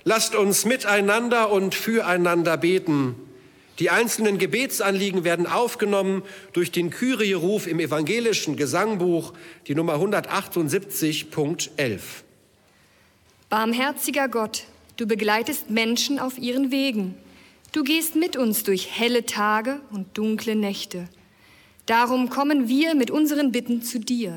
Lasst uns miteinander und füreinander beten. Die einzelnen Gebetsanliegen werden aufgenommen durch den Kyrie-Ruf im evangelischen Gesangbuch, die Nummer 178.11. Barmherziger Gott, du begleitest Menschen auf ihren Wegen. Du gehst mit uns durch helle Tage und dunkle Nächte. Darum kommen wir mit unseren Bitten zu dir.